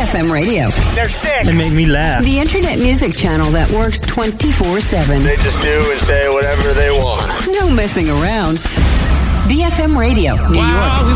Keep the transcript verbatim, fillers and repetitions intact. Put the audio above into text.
F M radio. They're sick. They make me laugh. The internet music channel that works twenty-four seven. They just do and say whatever they want. No messing around. B F M Radio, New Wow, York. we